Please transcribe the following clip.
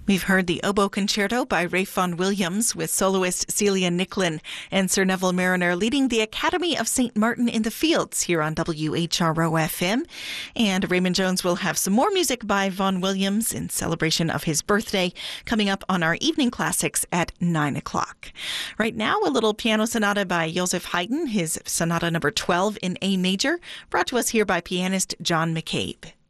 We've heard the Oboe Concerto by Ralph Vaughan Williams with soloist Celia Nicklin and Sir Neville Mariner leading the Academy of St. Martin in the Fields here on WHRO-FM. And Raymond Jones will have some more music by Vaughan Williams in celebration of his birthday coming up on our evening classics at 9 o'clock. Right now, a little piano sonata by Joseph Haydn, his Sonata number 12 in A major, brought to us here by pianist John McCabe.